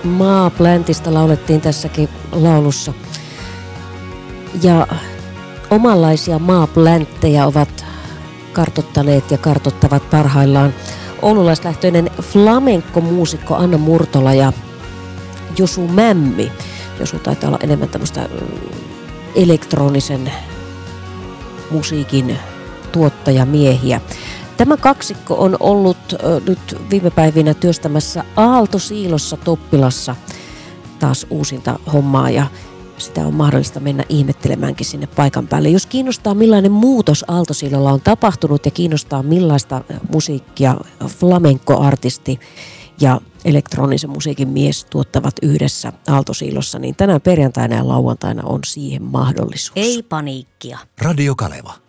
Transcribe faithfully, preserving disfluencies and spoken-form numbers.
Maaplantista laulettiin tässäkin laulussa. Ja omanlaisia maaplantteja ovat kartoittaneet ja kartoittavat parhaillaan oululaislähtöinen flamenco-muusikko Anna Murtola ja Josu Mämmi. Josu taitaa olla enemmän tämmöistä elektronisen musiikin tuottajamiehiä. Tämä kaksikko on ollut nyt viime päivinä työstämässä Aalto-Siilossa Toppilassa taas uusinta hommaa ja sitä on mahdollista mennä ihmettelemäänkin sinne paikan päälle. Jos kiinnostaa millainen muutos Aalto-Siilolla on tapahtunut ja kiinnostaa millaista musiikkia flamenco-artisti ja elektronisen musiikin mies tuottavat yhdessä Aalto-Siilossa, niin tänään perjantaina ja lauantaina on siihen mahdollisuus. Ei paniikkia. Radio Kaleva.